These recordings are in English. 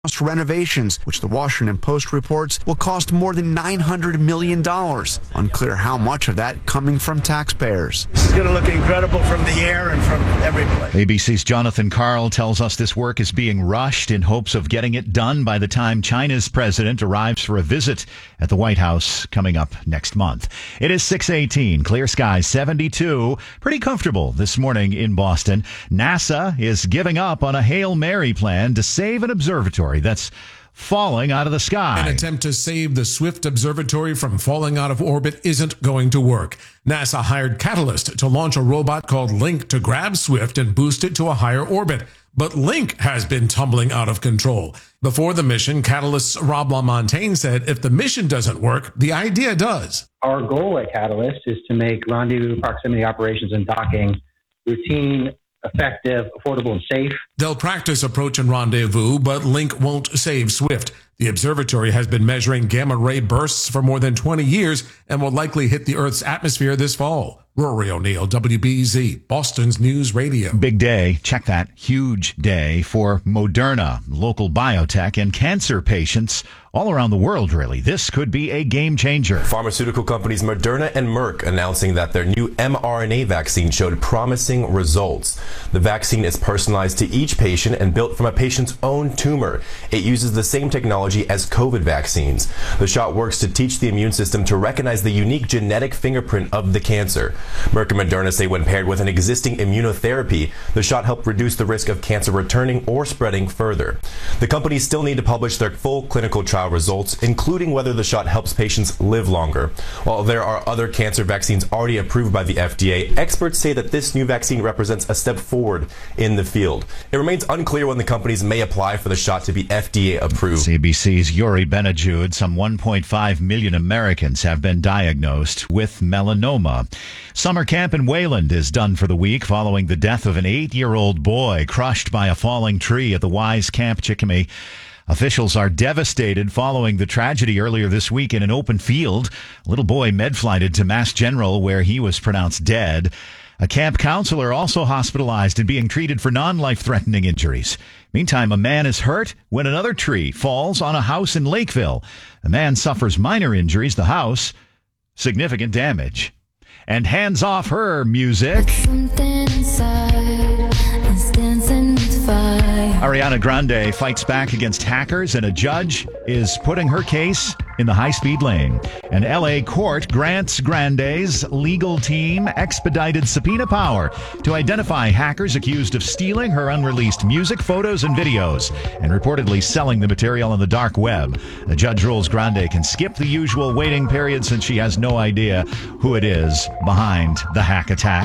renovations, which the Washington Post reports will cost more than $900 million. Unclear how much of that coming from taxpayers. This is going to look incredible from the air and from every place. ABC's Jonathan Karl tells us this work is being rushed in hopes of getting it done by the time China's president arrives for a visit at the White House coming up next month. It is 6:18, clear skies 72, pretty comfortable this morning in Boston. NASA is giving up on a Hail Mary plan to save an observatory that's falling out of the sky. An attempt to save the Swift Observatory from falling out of orbit isn't going to work. NASA hired Catalyst to launch a robot called Link to grab Swift and boost it to a higher orbit. But Link has been tumbling out of control. Before the mission, Catalyst's Rob LaMontagne said if the mission doesn't work, the idea does. Our goal at Catalyst is to make rendezvous, proximity operations, and docking routine, effective, affordable, and safe. They'll practice approach and rendezvous, but Link won't save Swift. The observatory has been measuring gamma ray bursts for more than 20 years and will likely hit the Earth's atmosphere this fall. Rory O'Neill, WBZ, Boston's News Radio. Big day, check that, huge day for Moderna, local biotech, and cancer patients all around the world, really. This could be a game changer. Pharmaceutical companies Moderna and Merck announcing that their new mRNA vaccine showed promising results. The vaccine is personalized to each patient and built from a patient's own tumor. It uses the same technology as COVID vaccines. The shot works to teach the immune system to recognize the unique genetic fingerprint of the cancer. Merck and Moderna say when paired with an existing immunotherapy, the shot helped reduce the risk of cancer returning or spreading further. The companies still need to publish their full clinical trial results, including whether the shot helps patients live longer. While there are other cancer vaccines already approved by the FDA, experts say that this new vaccine represents a step forward in the field. It remains unclear when the companies may apply for the shot to be FDA approved. CBC's Yuri Benajud, some 1.5 million Americans have been diagnosed with melanoma. Summer camp in Wayland is done for the week following the death of an 8-year-old boy crushed by a falling tree at the Wise Camp Chickamee. Officials are devastated following the tragedy earlier this week in an open field. A little boy med-flighted to Mass General where he was pronounced dead. A camp counselor also hospitalized and being treated for non-life-threatening injuries. Meantime, a man is hurt when another tree falls on a house in Lakeville. The man suffers minor injuries. The house, significant damage. And hands off her music. Ariana Grande fights back against hackers, and a judge is putting her case in the high-speed lane. An L.A. court grants Grande's legal team expedited subpoena power to identify hackers accused of stealing her unreleased music, photos, and videos, and reportedly selling the material on the dark web. The judge rules Grande can skip the usual waiting period since she has no idea who it is behind the hack attack.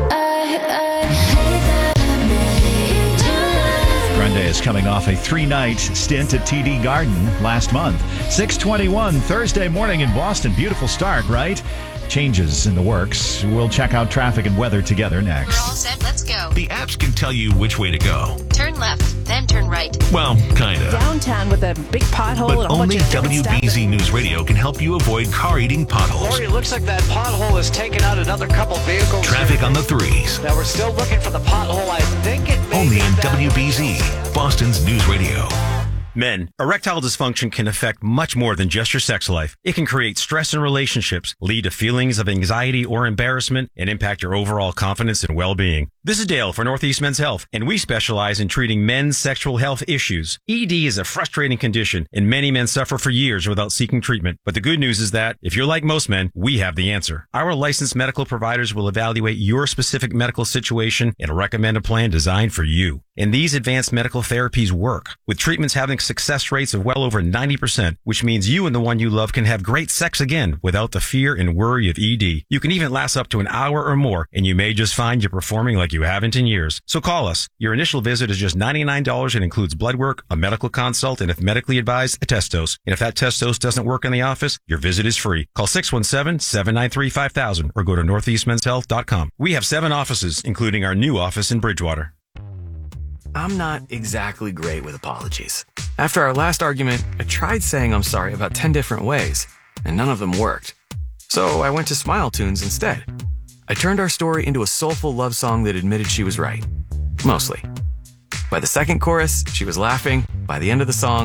Grande is coming off a 3-night stint at TD Garden last month. 6:21 Thursday morning in Boston. Beautiful start, right? Changes in the works. We'll check out traffic and weather together next. We're all set. Let's go. The apps can tell you which way to go. Turn left, then turn right. Well, kind of. Downtown with a big pothole. But and a whole only bunch of WBZ News Radio can help you avoid car-eating potholes. Lori, it looks like that pothole has taken out another couple vehicles. Traffic on the 3s. Now we're still looking for the pothole. I think it may Only be in that WBZ, Boston's News Radio. Men, erectile dysfunction can affect much more than just your sex life. It can create stress in relationships, lead to feelings of anxiety or embarrassment, and impact your overall confidence and well-being. This is Dale for Northeast Men's Health, and we specialize in treating men's sexual health issues. ED is a frustrating condition, and many men suffer for years without seeking treatment. But the good news is that, if you're like most men, we have the answer. Our licensed medical providers will evaluate your specific medical situation and recommend a plan designed for you. And these advanced medical therapies work, with treatments having success rates of well over 90%, which means you and the one you love can have great sex again without the fear and worry of ED. You can even last up to an hour or more, and you may just find you're performing like you haven't in years. So call us. Your initial visit is just $99 and includes blood work, a medical consult, and if medically advised, a test dose. And if that test dose doesn't work in the office, your visit is free. Call 617-793-5000 or go to northeastmenshealth.com. We have 7 offices, including our new office in Bridgewater. I'm not exactly great with apologies. After our last argument, I tried saying I'm sorry about 10 different ways, and none of them worked. So I went to Smile Tunes instead. I turned our story into a soulful love song that admitted she was right. Mostly. By the second chorus, she was laughing. By the end of the song,